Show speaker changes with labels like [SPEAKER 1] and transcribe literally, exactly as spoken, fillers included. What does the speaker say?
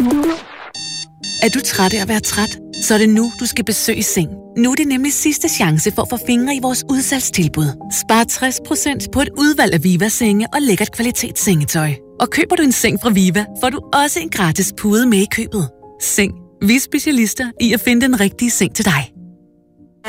[SPEAKER 1] Er du træt af at være træt? Så er det nu, du skal besøge Seng. Nu er det nemlig sidste chance for at få fingre i vores udsalgstilbud. Spar tres procent på et udvalg af Viva-senge og lækkert kvalitetssengetøj. Og køber du en seng fra Viva, får du også en gratis pude med i købet. Seng. Vi er specialister i at finde den rigtige seng til dig.